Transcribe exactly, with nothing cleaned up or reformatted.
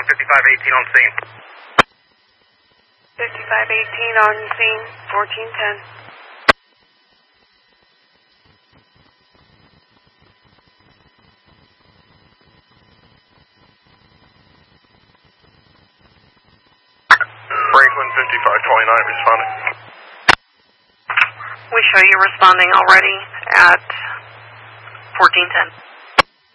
fifty-five eighteen on scene. fifty-five eighteen on scene, fourteen ten. Franklin fifty-five twenty-nine responding. We show you responding already at fourteen ten.